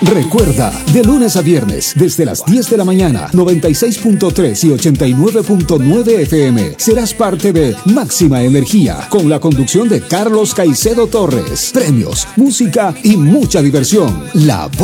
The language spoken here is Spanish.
Recuerda, de lunes a viernes, desde las 10 de la mañana, 96.3 y 89.9 FM, serás parte de Máxima Energía, con la conducción de Carlos Caicedo Torres. Premios, música y mucha diversión. La Voz